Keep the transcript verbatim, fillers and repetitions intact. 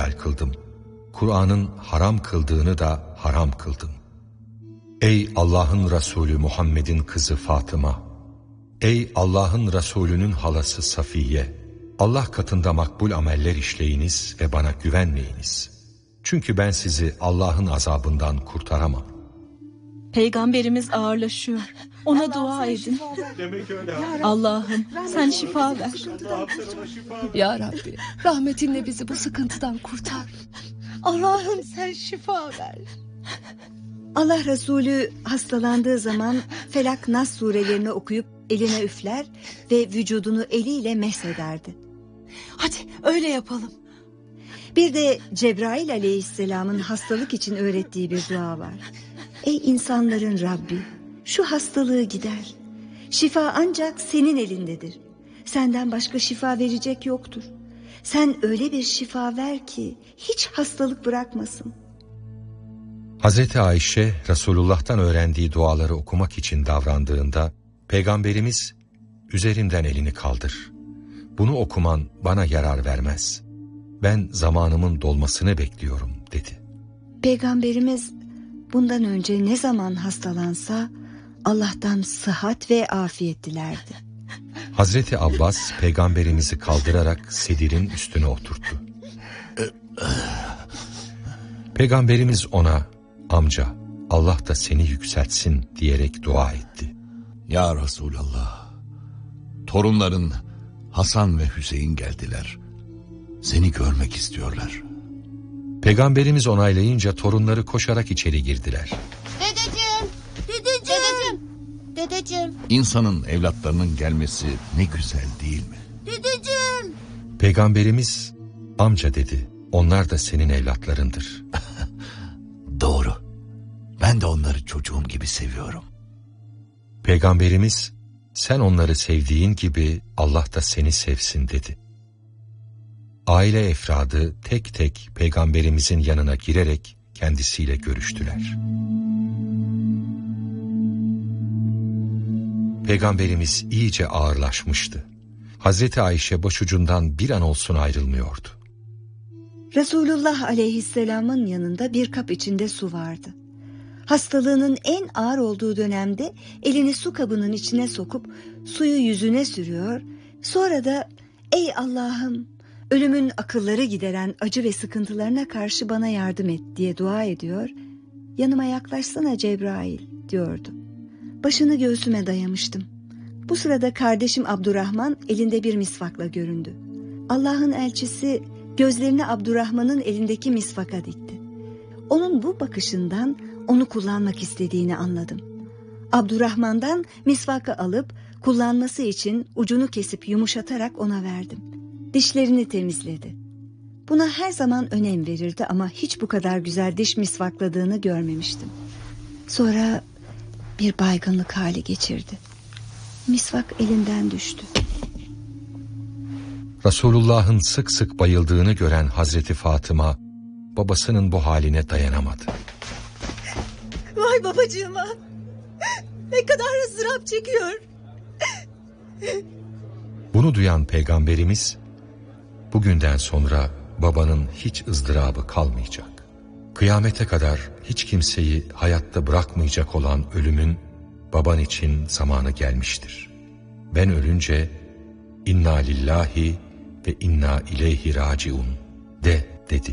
helal kıldım. Kur'an'ın haram kıldığını da haram kıldım. Ey Allah'ın Resulü Muhammed'in kızı Fatıma! Ey Allah'ın Resulü'nün halası Safiye! Allah katında makbul ameller işleyiniz ve bana güvenmeyiniz. Çünkü ben sizi Allah'ın azabından kurtaramam. Peygamberimiz ağırlaşıyor. Ona dua edin. Allah'ım sen şifa ver. Ya Rabbi, rahmetinle bizi bu sıkıntıdan kurtar. Allah'ım sen şifa ver. Allah Resulü hastalandığı zaman Felak Nas surelerini okuyup eline üfler ve vücudunu eliyle mesederdi. Hadi öyle yapalım. Bir de Cebrail aleyhisselamın hastalık için öğrettiği bir dua var. Ey insanların Rabbi, şu hastalığı gider. Şifa ancak senin elindedir. Senden başka şifa verecek yoktur. Sen öyle bir şifa ver ki hiç hastalık bırakmasın. Hazreti Ayşe Resulullah'tan öğrendiği duaları okumak için davrandığında Peygamberimiz üzerimden elini kaldır. Bunu okuman bana yarar vermez. Ben zamanımın dolmasını bekliyorum dedi. Peygamberimiz bundan önce ne zaman hastalansa Allah'tan sıhhat ve afiyet dilerdi. Hazreti Abbas Peygamberimizi kaldırarak sedirin üstüne oturttu. Peygamberimiz ona amca Allah da seni yükseltsin diyerek dua etti. Ya Resulallah, torunların Hasan ve Hüseyin geldiler. Seni görmek istiyorlar. Peygamberimiz onaylayınca torunları koşarak içeri girdiler. Dedeciğim, dedeciğim, dedeciğim. İnsanın evlatlarının gelmesi ne güzel değil mi? Dedeciğim. Peygamberimiz amca dedi, onlar da senin evlatlarındır. Doğru. Ben de onları çocuğum gibi seviyorum. Peygamberimiz sen onları sevdiğin gibi Allah da seni sevsin dedi. Aile efradı tek tek Peygamberimizin yanına girerek kendisiyle görüştüler. Peygamberimiz iyice ağırlaşmıştı. Hazreti Ayşe başucundan bir an olsun ayrılmıyordu. Resulullah aleyhisselamın yanında bir kap içinde su vardı. Hastalığının en ağır olduğu dönemde elini su kabının içine sokup suyu yüzüne sürüyor, sonra da ey Allah'ım ölümün akılları gideren acı ve sıkıntılarına karşı bana yardım et diye dua ediyor, yanıma yaklaşsana Cebrail diyordu. Başını göğsüme dayamıştım. Bu sırada kardeşim Abdurrahman elinde bir misvakla göründü. Allah'ın elçisi gözlerini Abdurrahman'ın elindeki misvaka dikti. Onun bu bakışından onu kullanmak istediğini anladım. Abdurrahman'dan misvakı alıp kullanması için ucunu kesip yumuşatarak ona verdim. Dişlerini temizledi. Buna her zaman önem verirdi ama hiç bu kadar güzel diş misvakladığını görmemiştim. Sonra bir baygınlık hali geçirdi. Misvak elinden düştü. Resulullah'ın sık sık bayıldığını gören Hazreti Fatıma babasının bu haline dayanamadı. Vay babacığıma. Ne kadar ızdırap çekiyor. Bunu duyan Peygamberimiz bugünden sonra babanın hiç ızdırabı kalmayacak. Kıyamete kadar hiç kimseyi hayatta bırakmayacak olan ölümün baban için zamanı gelmiştir. Ben ölünce inna lillahi ve inna ileyhi raciun de dedi.